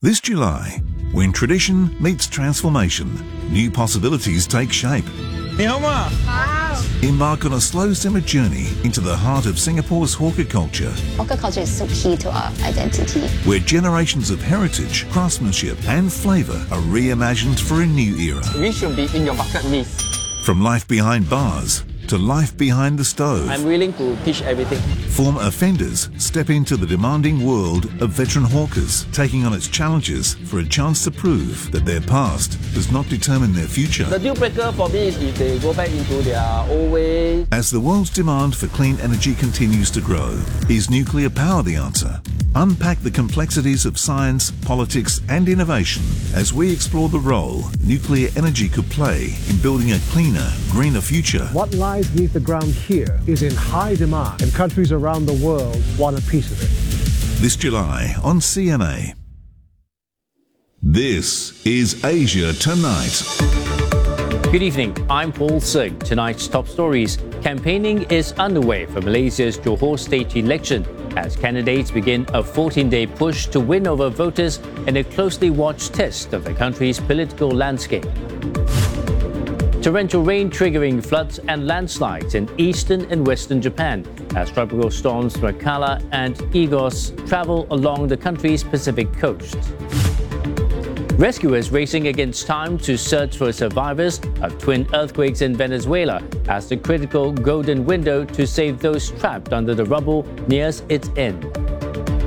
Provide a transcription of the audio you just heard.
This July, when tradition meets transformation, new possibilities take shape. Embark on a slow simmer journey into the heart of Singapore's hawker culture. Hawker culture is so key to our identity. Where generations of heritage, craftsmanship and flavour are reimagined for a new era. We should be in your bucket list. From life behind bars to life behind the stove. I'm willing to teach everything. Former offenders step into the demanding world of veteran hawkers, taking on its challenges for a chance to prove that their past does not determine their future. The deal breaker for me is if they go back into their old ways. As the world's demand for clean energy continues to grow, is nuclear power the answer? Unpack the complexities of science, politics and innovation as we explore the role nuclear energy could play in building a cleaner, greener future. What lies beneath the ground here is in high demand, and countries around the world want a piece of it. This July on CMA. This is Asia Tonight. Good evening, I'm Paul Sing. Tonight's top stories. Campaigning is underway for Malaysia's Johor state election as candidates begin a 14-day push to win over voters in a closely watched test of the country's political landscape. Torrential rain triggering floods and landslides in eastern and western Japan as tropical storms Makala and Igos travel along the country's Pacific coast. Rescuers racing against time to search for survivors of twin earthquakes in Venezuela as the critical golden window to save those trapped under the rubble nears its end.